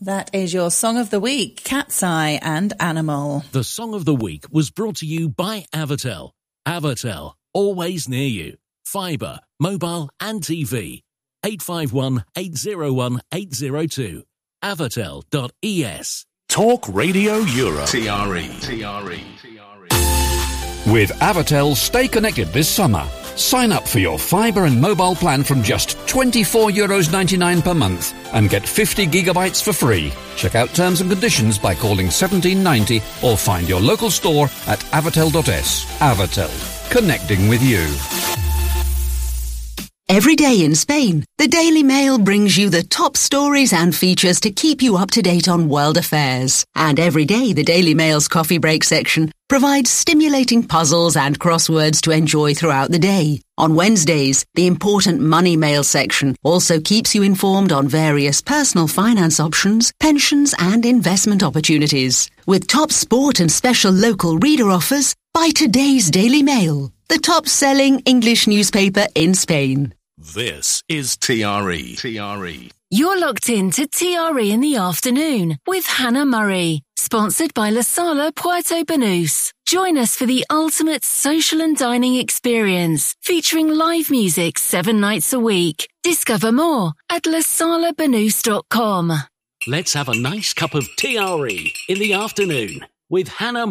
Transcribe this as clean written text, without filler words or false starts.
That is your Song of the Week, Cat's Eye and Animal. The Song of the Week was brought to you by Avatel. Avatel, always near you. Fibre, mobile and TV. 851 801 802. Avatel.es. Talk Radio Europe. TRE. With Avatel, stay connected this summer. Sign up for your fibre and mobile plan from just €24.99 per month and get 50 gigabytes for free. Check out terms and conditions by calling 1790 or find your local store at avatel.es. Avatel, connecting with you. Every day in Spain, the Daily Mail brings you the top stories and features to keep you up to date on world affairs. And every day, the Daily Mail's coffee break section provides stimulating puzzles and crosswords to enjoy throughout the day. On Wednesdays, the important Money Mail section also keeps you informed on various personal finance options, pensions and investment opportunities. With top sport and special local reader offers, buy today's Daily Mail, the top-selling English newspaper in Spain. This is TRE. You're locked in to TRE in the afternoon with Hannah Murray, sponsored by La Sala Puerto Banús. Join us for the ultimate social and dining experience, featuring live music 7 nights a week. Discover more at lasalabanús.com. Let's have a nice cup of TRE in the afternoon with Hannah